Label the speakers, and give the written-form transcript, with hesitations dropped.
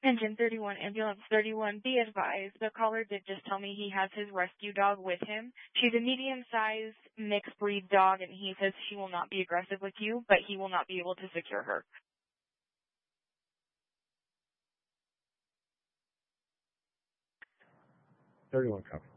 Speaker 1: Engine 31, Ambulance 31, be advised, the caller did just tell me he has his rescue dog with him. She's a medium-sized mixed breed dog, and he says she will not be aggressive with you, but he will not be able to secure her.
Speaker 2: 31 copy.